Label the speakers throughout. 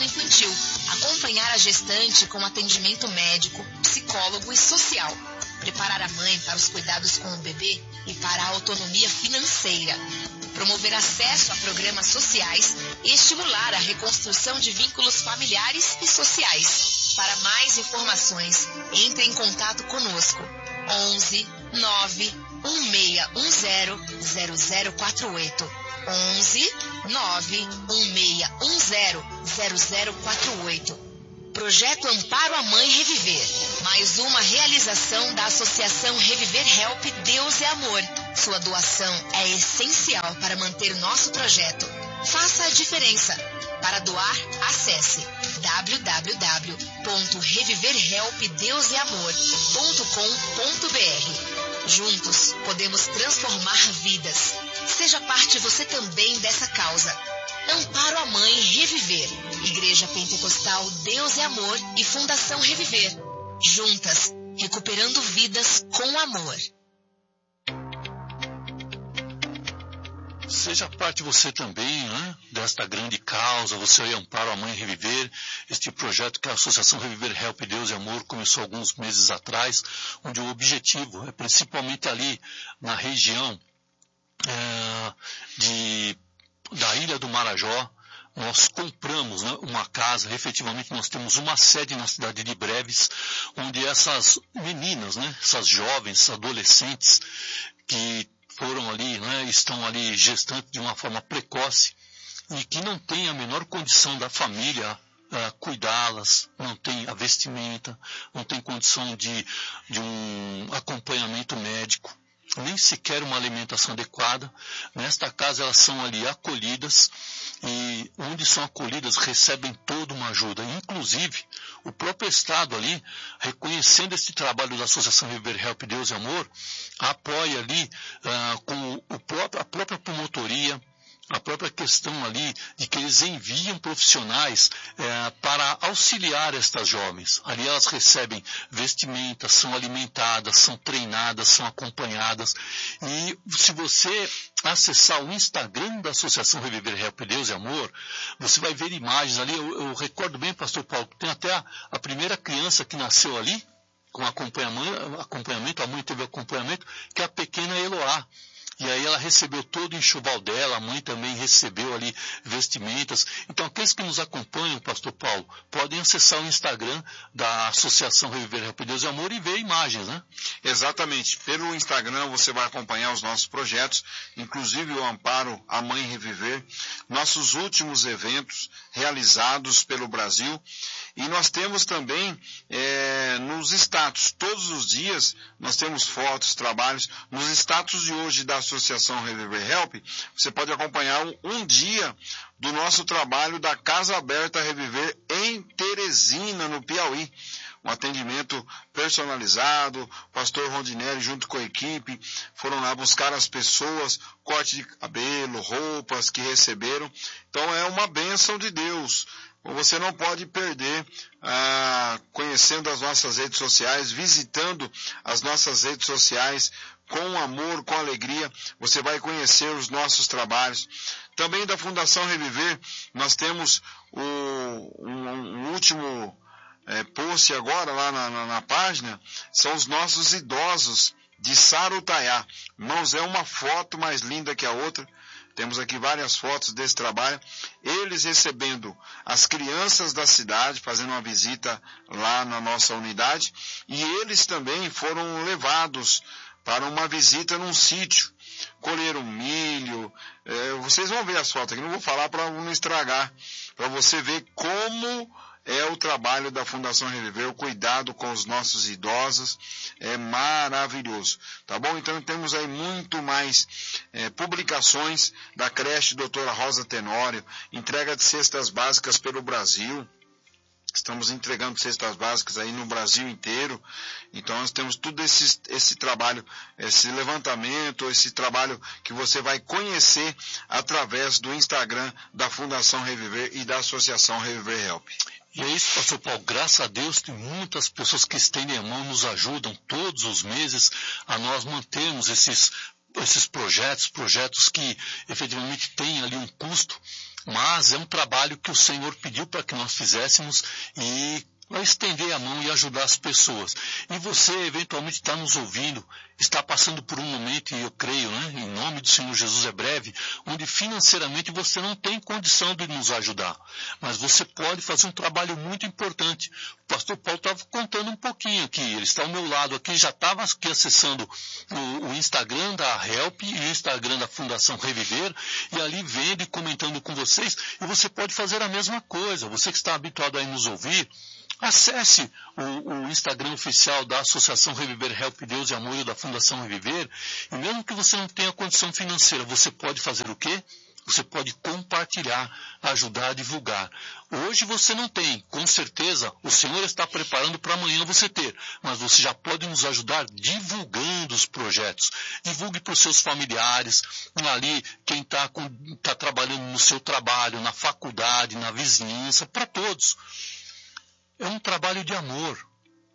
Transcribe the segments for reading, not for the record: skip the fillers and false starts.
Speaker 1: materno-infantil, acompanhar a gestante com atendimento médico, psicólogo e social, preparar a mãe para os cuidados com o bebê e para a autonomia financeira, promover acesso a programas sociais e estimular a reconstrução de vínculos familiares e sociais. Para mais informações, entre em contato conosco. 11 9 1610 0048. 11 9 1610 0048. Projeto Amparo à Mãe Reviver. Mais uma realização da Associação Reviver Help Deus é Amor. Sua doação é essencial para manter nosso projeto. Faça a diferença. Para doar, acesse www.reviverhelpdeuseamor.com.br. Juntos, podemos transformar vidas. Seja parte você também dessa causa. Amparo à Mãe Reviver. Igreja Pentecostal Deus é Amor e Fundação Reviver. Juntas, recuperando vidas com amor.
Speaker 2: Seja parte você também, né, desta grande causa, você e Amparo à Mãe Reviver, este projeto que a Associação Reviver Help Deus e Amor começou alguns meses atrás, onde o objetivo é principalmente ali na região da Ilha do Marajó. Nós compramos, né, uma casa, efetivamente nós temos uma sede na cidade de Breves, onde essas meninas, né, essas jovens, adolescentes que foram ali, né, estão ali gestantes de uma forma precoce e que não têm a menor condição da família cuidá-las, não tem a vestimenta, não tem condição de um acompanhamento médico, nem sequer uma alimentação adequada. Nesta casa elas são ali acolhidas e onde são acolhidas recebem toda uma ajuda. Inclusive, o próprio Estado ali, reconhecendo esse trabalho da Associação Reviver Help Deus e Amor, apoia ali com a própria promotoria, a própria questão ali de que eles enviam profissionais para auxiliar estas jovens. Ali elas recebem vestimentas, são alimentadas, são treinadas, são acompanhadas. E se você acessar o Instagram da Associação Reviver Help Deus e Amor, você vai ver imagens ali. Eu recordo bem, pastor Paulo, tem até a primeira criança que nasceu ali, com acompanhamento, a mãe teve acompanhamento, que é a pequena Eloá. E aí ela recebeu todo o enxoval dela, a mãe também recebeu ali vestimentas. Então aqueles que nos acompanham, pastor Paulo, podem acessar o Instagram da Associação Reviver Help Deus e Amor e ver imagens, né?
Speaker 3: Exatamente. Pelo Instagram você vai acompanhar os nossos projetos, inclusive o Amparo à Mãe Reviver, nossos últimos eventos realizados pelo Brasil. E nós temos também nos status, todos os dias, nós temos fotos, trabalhos. Nos status de hoje da Associação Reviver Help, você pode acompanhar um dia do nosso trabalho da Casa Aberta Reviver em Teresina, no Piauí. Um atendimento personalizado, pastor Rondinelli junto com a equipe foram lá buscar as pessoas, corte de cabelo, roupas que receberam. Então é uma bênção de Deus. Você não pode perder conhecendo as nossas redes sociais, visitando as nossas redes sociais com amor, com alegria. Você vai conhecer os nossos trabalhos. Também da Fundação Reviver, nós temos um último post agora lá na página, são os nossos idosos de Sarutaiá. Irmãos, é uma foto mais linda que a outra. Temos aqui várias fotos desse trabalho. Eles recebendo as crianças da cidade, fazendo uma visita lá na nossa unidade. E eles também foram levados para uma visita num sítio. Colheram milho. Vocês vão ver as fotos aqui. Não vou falar para não estragar. Para você ver como é o trabalho da Fundação Reviver, o cuidado com os nossos idosos, é maravilhoso, tá bom? Então temos aí muito mais publicações da creche Doutora Rosa Tenório, entrega de cestas básicas pelo Brasil. Estamos entregando cestas básicas aí no Brasil inteiro. Então nós temos tudo esse trabalho, esse levantamento, esse trabalho que você vai conhecer através do Instagram da Fundação Reviver e da Associação Reviver Help.
Speaker 2: E é isso, pastor Paulo, graças a Deus tem muitas pessoas que estendem a mão, nos ajudam todos os meses a nós mantermos esses projetos que efetivamente têm ali um custo. Mas é um trabalho que o Senhor pediu para que nós fizéssemos e estender a mão e ajudar as pessoas. E você, eventualmente, está nos ouvindo, está passando por um momento, e eu creio, em nome do Senhor Jesus é breve, onde financeiramente você não tem condição de nos ajudar. Mas você pode fazer um trabalho muito importante. O pastor Paulo estava contando um pouquinho aqui, ele está ao meu lado aqui, já estava aqui acessando o Instagram da Help e o Instagram da Fundação Reviver, e ali vendo e comentando com vocês, e você pode fazer a mesma coisa. Você que está habituado a nos ouvir, acesse o Instagram oficial da Associação Reviver Help Deus e Amor da Fundação Reviver, e mesmo que você não tenha condição financeira, você pode fazer o quê? Você pode compartilhar, ajudar a divulgar. Hoje você não tem, com certeza o Senhor está preparando para amanhã você ter, mas você já pode nos ajudar divulgando os projetos. Divulgue para os seus familiares, ali quem está trabalhando no seu trabalho, na faculdade, na vizinhança, para todos. É um trabalho de amor.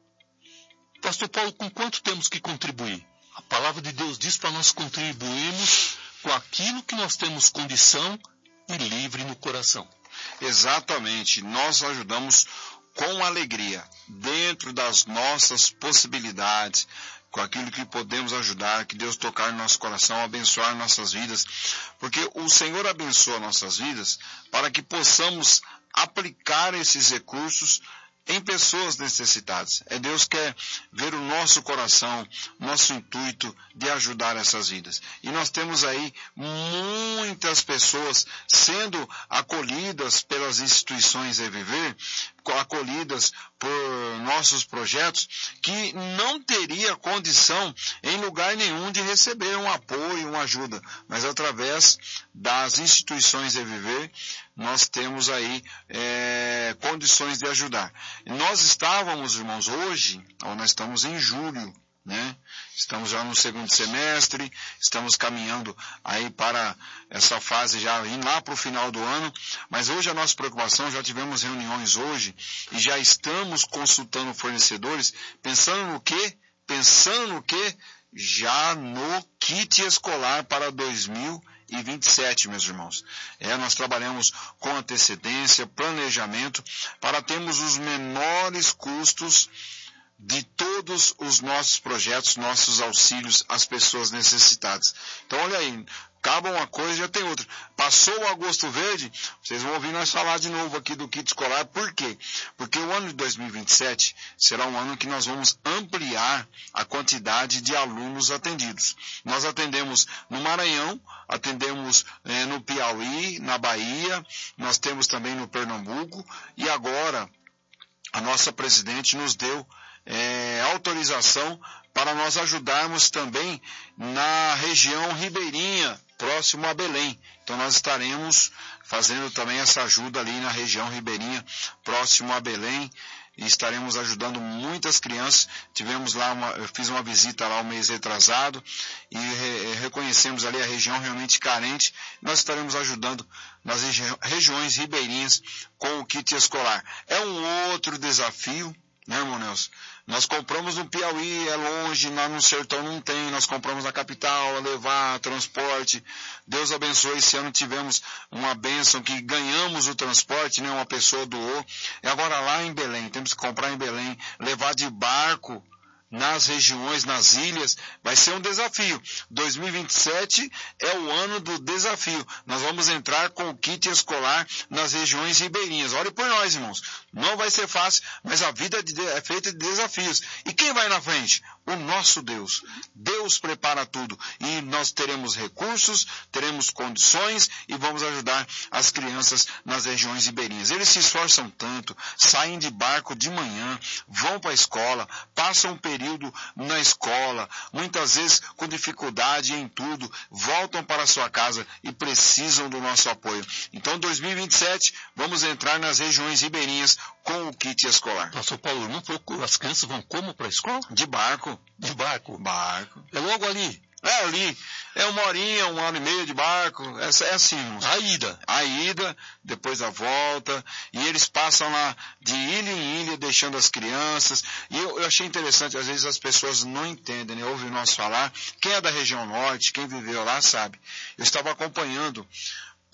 Speaker 2: Pastor Paulo, com quanto temos que contribuir? A palavra de Deus diz para nós contribuirmos com aquilo que nós temos condição e livre no coração.
Speaker 3: Exatamente. Nós ajudamos com alegria, dentro das nossas possibilidades, com aquilo que podemos ajudar, que Deus tocar no nosso coração, abençoar nossas vidas, porque o Senhor abençoa nossas vidas para que possamos aplicar esses recursos em pessoas necessitadas. Deus quer ver o nosso coração, nosso intuito de ajudar essas vidas. E nós temos aí muitas pessoas sendo acolhidas pelas instituições Reviver, acolhidas por nossos projetos, que não teria condição em lugar nenhum de receber um apoio, uma ajuda, mas através das instituições Reviver, nós temos aí condições de ajudar. Nós estávamos, irmãos, hoje, nós estamos em julho, estamos já no segundo semestre, estamos caminhando aí para essa fase já indo lá para o final do ano, mas hoje a nossa preocupação, já tivemos reuniões hoje e já estamos consultando fornecedores, pensando no quê? Já no kit escolar para 2027, meus irmãos. Nós trabalhamos com antecedência, planejamento, para termos os menores custos de todos os nossos projetos, nossos auxílios às pessoas necessitadas. Então, olha aí, acaba uma coisa e já tem outra. Passou o Agosto Verde, vocês vão ouvir nós falar de novo aqui do kit escolar. Por quê? Porque o ano de 2027 será um ano que nós vamos ampliar a quantidade de alunos atendidos. Nós atendemos no Maranhão, atendemos no Piauí, na Bahia, nós temos também no Pernambuco, e agora a nossa presidente nos deu autorização para nós ajudarmos também na região ribeirinha, próximo a Belém. Então nós estaremos fazendo também essa ajuda ali na região ribeirinha, próximo a Belém, e estaremos ajudando muitas crianças. Tivemos lá, eu fiz uma visita lá um mês retrasado, e reconhecemos ali a região realmente carente. Nós estaremos ajudando nas regiões ribeirinhas com o kit escolar. É um outro desafio, irmão Nelson? Nós compramos no Piauí, é longe, lá no sertão não tem, nós compramos na capital, levar, transporte. Deus abençoe, esse ano tivemos uma bênção que ganhamos o transporte, uma pessoa doou. E agora lá em Belém, temos que comprar em Belém, levar de barco nas regiões, nas ilhas, vai ser um desafio. 2027 é o ano do desafio. Nós vamos entrar com o kit escolar nas regiões ribeirinhas. Olhe por nós, irmãos. Não vai ser fácil, mas a vida é feita de desafios. E quem vai na frente? O nosso Deus. Deus prepara tudo. E nós teremos recursos, teremos condições e vamos ajudar as crianças nas regiões ribeirinhas. Eles se esforçam tanto, saem de barco de manhã, vão para a escola, passam um período na escola, muitas vezes com dificuldade em tudo, voltam para a sua casa e precisam do nosso apoio. Então, 2027, vamos entrar nas regiões ribeirinhas com o kit escolar.
Speaker 2: Pastor Paulo, as crianças vão como para a escola?
Speaker 3: De barco.
Speaker 2: De barco?
Speaker 3: Barco.
Speaker 2: É logo ali?
Speaker 3: É ali. É 1h30 de barco. É assim. A ida, depois a volta. E eles passam lá de ilha em ilha, deixando as crianças. E eu achei interessante, às vezes as pessoas não entendem, ouvem nós falar. Quem é da região norte, quem viveu lá sabe. Eu estava acompanhando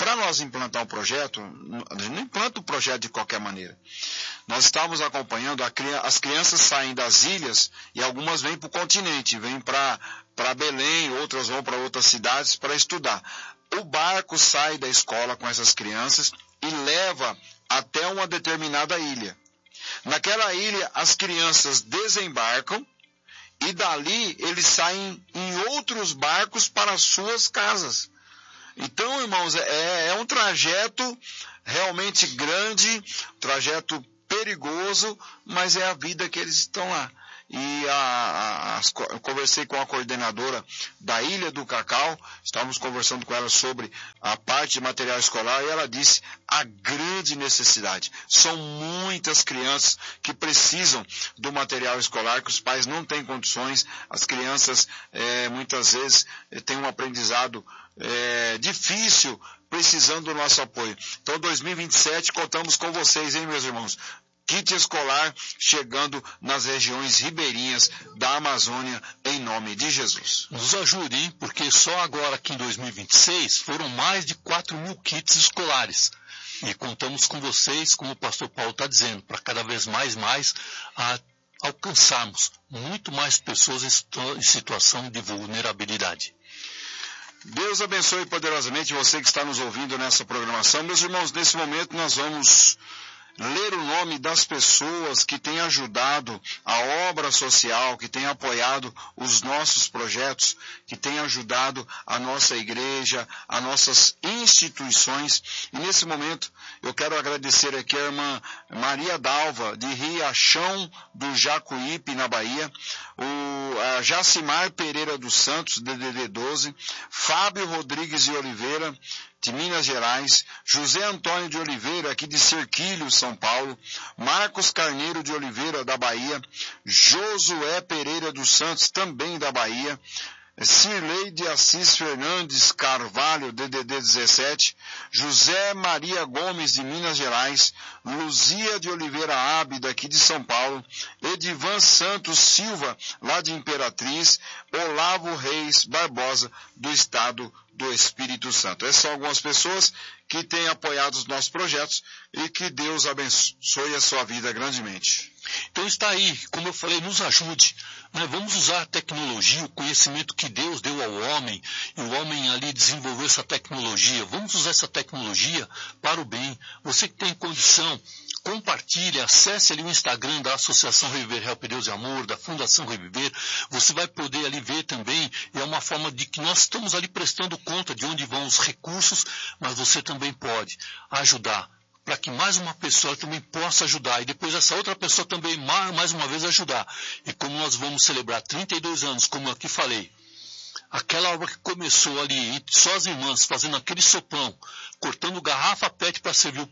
Speaker 3: para nós implantar um projeto, a gente não implanta um projeto de qualquer maneira. Nós estávamos acompanhando, as crianças saem das ilhas e algumas vêm para o continente, vêm para Belém, outras vão para outras cidades para estudar. O barco sai da escola com essas crianças e leva até uma determinada ilha. Naquela ilha, as crianças desembarcam e dali eles saem em outros barcos para as suas casas. Então, irmãos, é um trajeto realmente grande, trajeto perigoso, mas é a vida que eles estão lá. E eu conversei com a coordenadora da Ilha do Cacau, estávamos conversando com ela sobre a parte de material escolar e ela disse a grande necessidade. São muitas crianças que precisam do material escolar, que os pais não têm condições, as crianças muitas vezes têm um aprendizado difícil, precisando do nosso apoio. Então, 2027, contamos com vocês, hein, meus irmãos? Kit escolar chegando nas regiões ribeirinhas da Amazônia, em nome de Jesus.
Speaker 2: Nos ajude, hein? Porque só agora, aqui em 2026, foram mais de 4.000 kits escolares. E contamos com vocês, como o pastor Paulo está dizendo, para cada vez mais alcançarmos muito mais pessoas em situação de vulnerabilidade.
Speaker 3: Deus abençoe poderosamente você que está nos ouvindo nessa programação. Meus irmãos, nesse momento nós vamos ler o nome das pessoas que têm ajudado a obra social, que têm apoiado os nossos projetos, que têm ajudado a nossa igreja, as nossas instituições. E nesse momento eu quero agradecer aqui a irmã Maria Dalva, de Riachão do Jacuípe, na Bahia, a Jacimar Pereira dos Santos, DDD 12, Fábio Rodrigues de Oliveira, de Minas Gerais, José Antônio de Oliveira, aqui de Cerquilho, São Paulo, Marcos Carneiro de Oliveira, da Bahia, Josué Pereira dos Santos, também da Bahia, Cirlei de Assis Fernandes Carvalho, DDD 17, José Maria Gomes de Minas Gerais, Luzia de Oliveira Abe, daqui de São Paulo, Edivan Santos Silva, lá de Imperatriz, Olavo Reis Barbosa, do estado do Espírito Santo. Essas são algumas pessoas que têm apoiado os nossos projetos e que Deus abençoe a sua vida grandemente.
Speaker 2: Então está aí, como eu falei, nos ajude. Vamos usar a tecnologia, o conhecimento que Deus deu ao homem, e o homem ali desenvolveu essa tecnologia. Vamos usar essa tecnologia para o bem. Você que tem condição, compartilhe, acesse ali o Instagram da Associação Reviver, Help Deus e Amor, da Fundação Reviver. Você vai poder ali ver também, é uma forma de que nós estamos ali prestando conta de onde vão os recursos, mas você também pode ajudar, para que mais uma pessoa também possa ajudar, e depois essa outra pessoa também mais uma vez ajudar. E como nós vamos celebrar 32 anos, como eu aqui falei, aquela obra que começou ali, só as irmãs fazendo aquele sopão, cortando garrafa PET para servir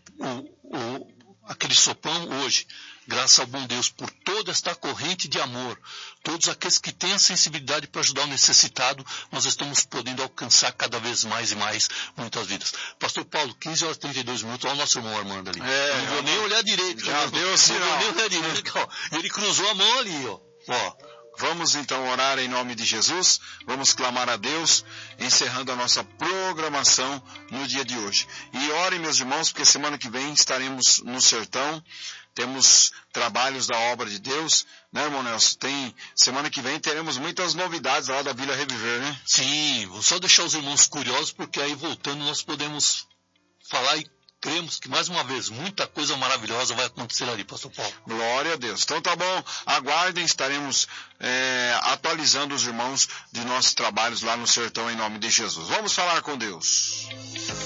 Speaker 2: aquele sopão hoje, graças ao bom Deus, por toda esta corrente de amor, todos aqueles que têm a sensibilidade para ajudar o necessitado, nós estamos podendo alcançar cada vez mais e mais muitas vidas. Pastor Paulo, 15 horas e 32 minutos, olha o nosso irmão Armando ali. Não vou nem olhar direito.
Speaker 3: Já deu assim,
Speaker 2: não vou nem olhar direito. Ó. Ele cruzou a mão ali, ó.
Speaker 3: Vamos então orar em nome de Jesus, vamos clamar a Deus, encerrando a nossa programação no dia de hoje. E orem, meus irmãos, porque semana que vem estaremos no sertão, temos trabalhos da obra de Deus, né, irmão Nelson? Semana que vem teremos muitas novidades lá da Vila Reviver, né?
Speaker 2: Sim, vou só deixar os irmãos curiosos, porque aí voltando nós podemos falar e cremos que, mais uma vez, muita coisa maravilhosa vai acontecer ali, pastor Paulo.
Speaker 3: Glória a Deus. Então tá bom, aguardem, estaremos atualizando os irmãos de nossos trabalhos lá no sertão em nome de Jesus. Vamos falar com Deus.